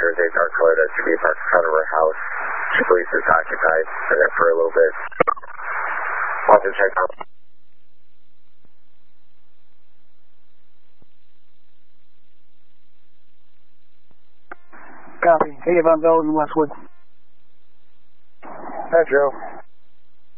There's a dark colored SUV parked in front of our house. She believes it's occupied. Been there for a little bit. Want to check out. Copy. 8 Von Velden, Westwood. Hi, Joe.